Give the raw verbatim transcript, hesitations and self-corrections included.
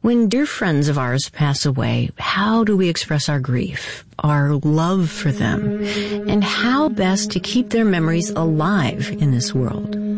When dear friends of ours pass away, how do we express our grief, our love for them, and how best to keep their memories alive in this world?